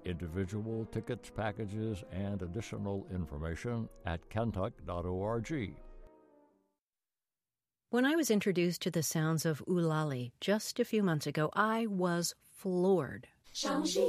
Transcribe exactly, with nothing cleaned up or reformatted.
individual tickets, packages, and additional information at kentuck dot org. When I was introduced to the sounds of Eulalie just a few months ago, I was floored. 相信